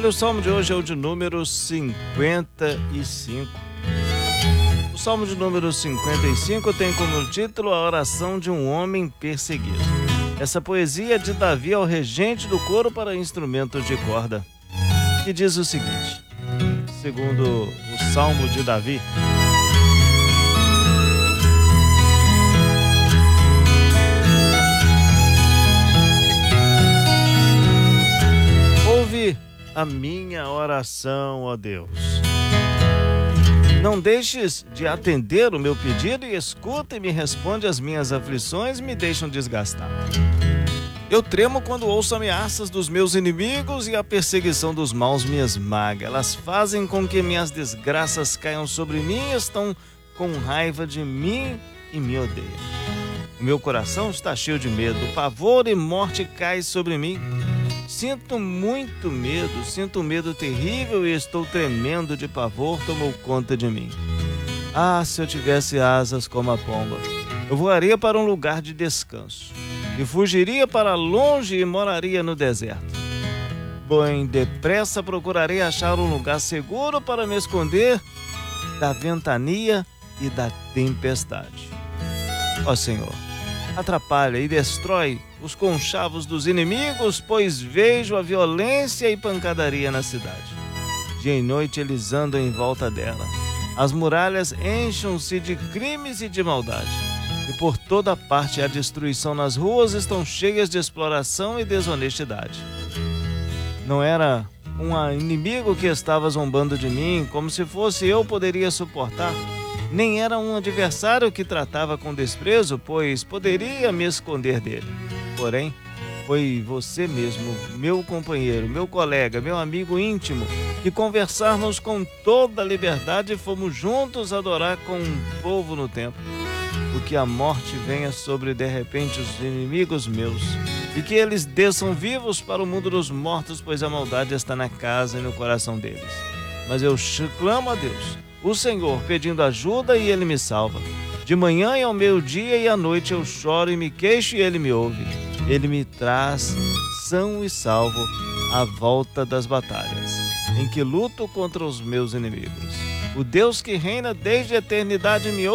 Olha, o salmo de hoje é o de número 55. O salmo de número 55 tem como título a oração de um homem perseguido. Essa poesia é de Davi ao regente do coro para instrumentos de corda, que diz o seguinte, segundo o salmo de Davi: ouve a minha oração, ó Deus. Não deixes de atender o meu pedido e escuta e me responde as minhas aflições me deixam desgastado. Eu tremo quando ouço ameaças dos meus inimigos e a perseguição dos maus me esmaga. Elas fazem com que minhas desgraças caiam sobre mim, estão com raiva de mim e me odeiam. O meu coração está cheio de medo, pavor e morte cai sobre mim. Sinto muito medo, sinto um medo terrível e estou tremendo de pavor, tomou conta de mim. Ah, se eu tivesse asas como a pomba, eu voaria para um lugar de descanso e fugiria para longe e moraria no deserto. Bem depressa procurarei achar um lugar seguro para me esconder da ventania e da tempestade. Ó Senhor, atrapalha e destrói os conchavos dos inimigos, pois vejo a violência e pancadaria na cidade. Dia e noite eles andam em volta dela. As muralhas enchem-se de crimes e de maldade. E por toda parte a destruição nas ruas estão cheias de exploração e desonestidade. Não era um inimigo que estava zombando de mim, como se fosse eu poderia suportar. Nem era um adversário que tratava com desprezo, pois poderia me esconder dele. Porém, foi você mesmo, meu companheiro, meu colega, meu amigo íntimo, que conversarmos com toda a liberdade e fomos juntos adorar com um povo no templo. Que a morte venha sobre de repente os inimigos meus, e que eles desçam vivos para o mundo dos mortos, pois a maldade está na casa e no coração deles. Mas eu clamo a Deus, o Senhor, pedindo ajuda e Ele me salva. De manhã e ao meio-dia e à noite eu choro e me queixo e Ele me ouve. Ele me traz são e salvo à volta das batalhas, em que luto contra os meus inimigos. O Deus que reina desde a eternidade me ouve.